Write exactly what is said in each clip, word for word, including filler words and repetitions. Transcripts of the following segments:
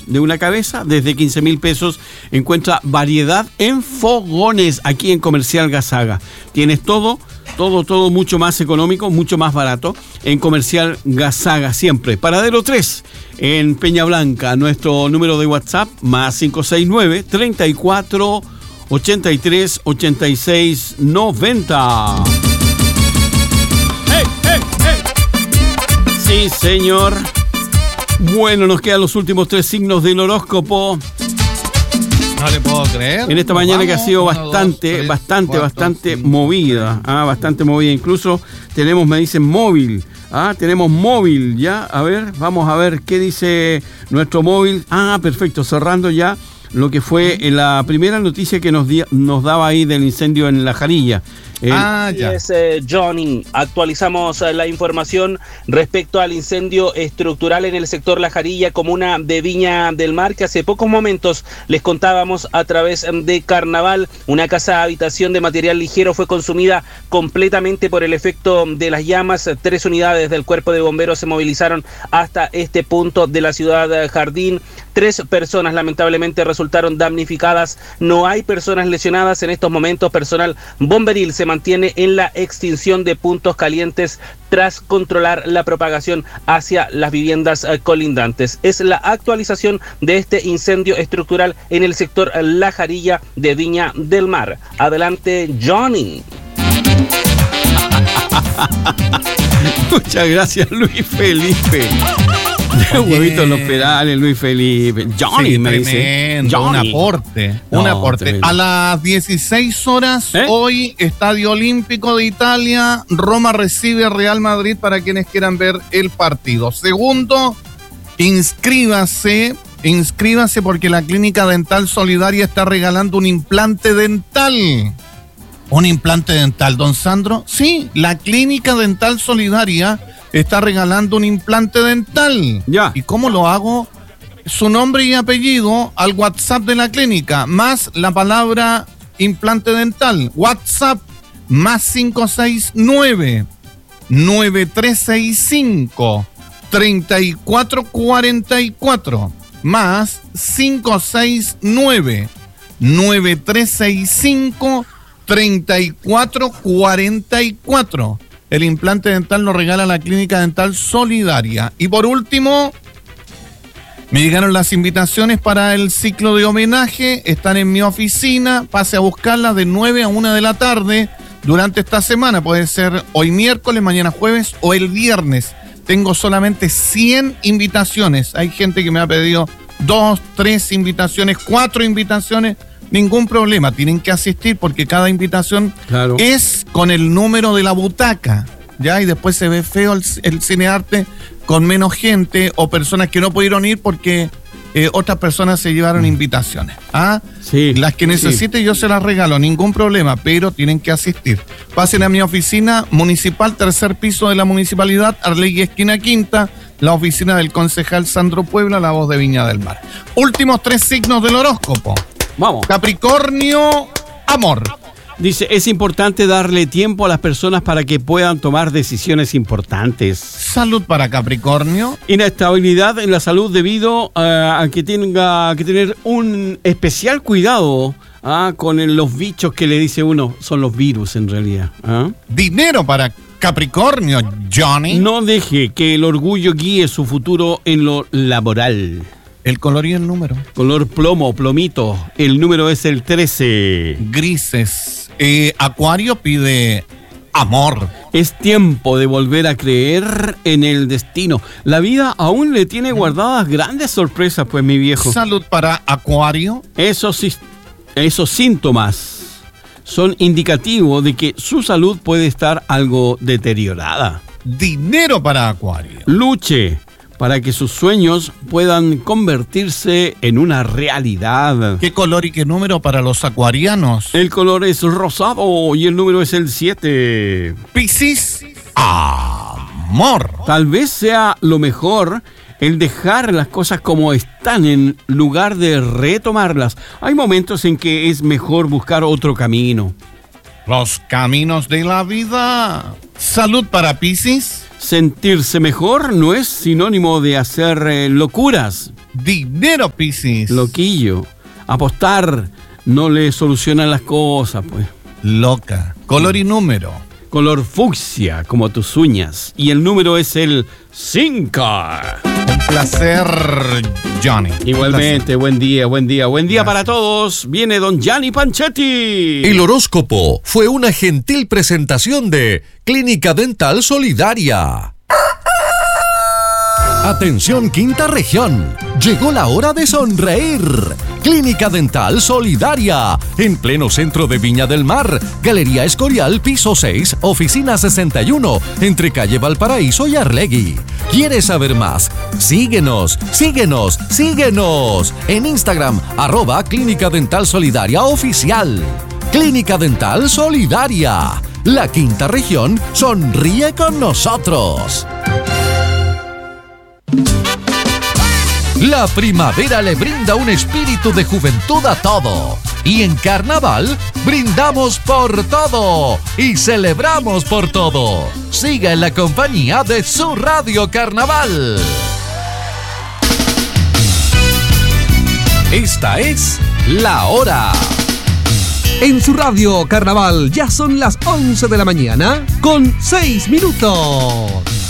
pesos de una cabeza, desde quince mil pesos encuentra variedad en fogones aquí en Comercial Gazaga. Tienes todo, todo, todo mucho más económico, mucho más barato en Comercial Gazaga siempre. Paradero tres en Peña Blanca, nuestro número de WhatsApp más cinco seis nueve, treinta y cuatro, ochenta y tres, ochenta y seis, noventa. ¡Hey, hey, hey! Sí, señor. Bueno, nos quedan los últimos tres signos del horóscopo. No le puedo creer. En esta Nos mañana vamos, que ha sido uno, bastante, dos, tres, bastante, cuatro, bastante cinco, movida. Ah, bastante movida. Incluso tenemos, me dicen, móvil. Ah, tenemos móvil ya. A ver, vamos a ver qué dice nuestro móvil. Ah, perfecto. Cerrando ya lo que fue la primera noticia que nos, di, nos daba ahí del incendio en La Jarilla. El, ah, ya. Es, eh, Johnny, actualizamos eh, la información respecto al incendio estructural en el sector La Jarilla, comuna de Viña del Mar, que hace pocos momentos les contábamos a través de Carnaval. Una casa habitación de material ligero fue consumida completamente por el efecto de las llamas. Tres unidades del cuerpo de bomberos se movilizaron hasta este punto de la ciudad Jardín. Tres personas lamentablemente resultaron damnificadas. No hay personas lesionadas en estos momentos. Personal bomberil se mantiene en la extinción de puntos calientes tras controlar la propagación hacia las viviendas colindantes. Es la actualización de este incendio estructural en el sector La Jarilla de Viña del Mar. Adelante, Johnny. Muchas gracias, Luis Felipe. Huevito en los pedales, Luis Felipe. Johnny, sí, me tremendo, dice. Johnny. Un aporte. No, un aporte. Tremendo. A las dieciséis horas, ¿Eh? hoy, Estadio Olímpico de Italia. Roma recibe Real Madrid para quienes quieran ver el partido. Segundo, inscríbase. Inscríbase porque la Clínica Dental Solidaria está regalando un implante dental. ¿Un implante dental, don Sandro? Sí, la Clínica Dental Solidaria está regalando un implante dental. Ya. ¿Y cómo lo hago? Su nombre y apellido al WhatsApp de la clínica, más la palabra implante dental. WhatsApp más cinco seis nueve, nueve tres seis cinco, tres cuatro cuatro cuatro. Más cinco seis nueve, nueve tres seis cinco, tres cuatro cuatro cuatro. El implante dental lo regala la Clínica Dental Solidaria. Y por último, me llegaron las invitaciones para el ciclo de homenaje. Están en mi oficina. Pase a buscarlas de nueve a una de la tarde durante esta semana. Puede ser hoy miércoles, mañana jueves o el viernes. Tengo solamente cien invitaciones. Hay gente que me ha pedido dos, tres invitaciones, cuatro invitaciones. Ningún problema, tienen que asistir porque cada invitación claro. es con el número de la butaca, ¿ya? Y después se ve feo el, el cinearte con menos gente o personas que no pudieron ir porque eh, otras personas se llevaron mm. invitaciones. ¿Ah? Sí, las que necesite sí. yo se las regalo, ningún problema, pero tienen que asistir. Pasen a mi oficina municipal, tercer piso de la municipalidad, Arlegui esquina Quinta, la oficina del concejal Sandro Puebla, la voz de Viña del Mar. Últimos tres signos del horóscopo. Vamos. Capricornio, amor. Dice, es importante darle tiempo a las personas para que puedan tomar decisiones importantes. Salud para Capricornio. Inestabilidad en la salud debido uh, a que tenga que tener un especial cuidado uh, con el, los bichos que le dice uno. Son los virus en realidad. ¿uh? Dinero para Capricornio, Johnny. No deje que el orgullo guíe su futuro en lo laboral. El color y el número. Color plomo, plomito. El número es el trece. Grises. Eh, Acuario pide amor. Es tiempo de volver a creer en el destino. La vida aún le tiene guardadas grandes sorpresas, pues, mi viejo. Salud para Acuario. Esos, esos síntomas son indicativos de que su salud puede estar algo deteriorada. Dinero para Acuario. Luche para que sus sueños puedan convertirse en una realidad. ¿Qué color y qué número para los acuarianos? El color es rosado y el número es el siete. Piscis, amor. Tal vez sea lo mejor el dejar las cosas como están en lugar de retomarlas. Hay momentos en que es mejor buscar otro camino. Los caminos de la vida. Salud para Piscis. Sentirse mejor no es sinónimo de hacer eh, locuras. Dinero, Piscis. Loquillo. Apostar no le soluciona las cosas, pues. Loca. Color y número. Color fucsia, como tus uñas. Y el número es el cinco. Un placer, Johnny. Igualmente, placer. buen día, buen día, buen día Gracias. para todos. Viene don Gianni Panchetti. El horóscopo fue una gentil presentación de Clínica Dental Solidaria. Atención Quinta Región, llegó la hora de sonreír. Clínica Dental Solidaria, en pleno centro de Viña del Mar, Galería Escorial, piso seis, oficina sesenta y uno, entre calle Valparaíso y Arlegui. ¿Quieres saber más? Síguenos, síguenos, síguenos en Instagram, arroba Clínica Dental Solidaria Oficial. Clínica Dental Solidaria, la Quinta Región sonríe con nosotros. La primavera le brinda un espíritu de juventud a todo. Y en Carnaval, brindamos por todo y celebramos por todo. Siga en la compañía de su Radio Carnaval. Esta es La Hora. En su Radio Carnaval ya son las once de la mañana con seis minutos.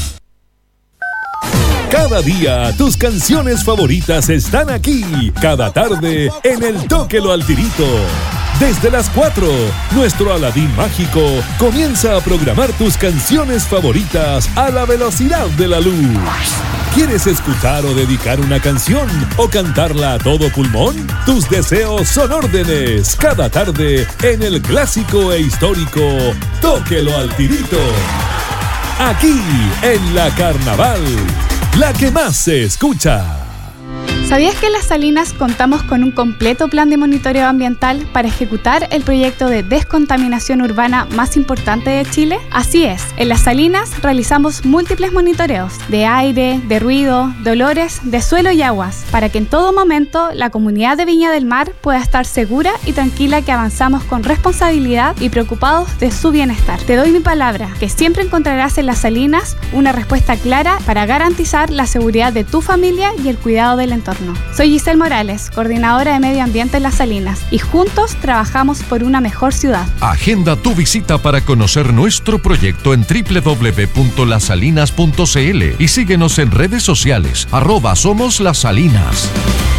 Cada día tus canciones favoritas están aquí. Cada tarde en el Tóquelo al Tirito. Desde las cuatro, nuestro Aladín mágico comienza a programar tus canciones favoritas a la velocidad de la luz. ¿Quieres escuchar o dedicar una canción o cantarla a todo pulmón? Tus deseos son órdenes. Cada tarde en el clásico e histórico Tóquelo al Tirito. Aquí en la Carnaval, la que más se escucha. ¿Sabías que en Las Salinas contamos con un completo plan de monitoreo ambiental para ejecutar el proyecto de descontaminación urbana más importante de Chile? Así es, en Las Salinas realizamos múltiples monitoreos de aire, de ruido, de olores, de suelo y aguas, para que en todo momento la comunidad de Viña del Mar pueda estar segura y tranquila que avanzamos con responsabilidad y preocupados de su bienestar. Te doy mi palabra, que siempre encontrarás en Las Salinas una respuesta clara para garantizar la seguridad de tu familia y el cuidado del entorno. Soy Giselle Morales, coordinadora de Medio Ambiente en Las Salinas, y juntos trabajamos por una mejor ciudad. Agenda tu visita para conocer nuestro proyecto en doble u doble u doble u punto las salinas punto c l y síguenos en redes sociales, arroba Somos Las Salinas.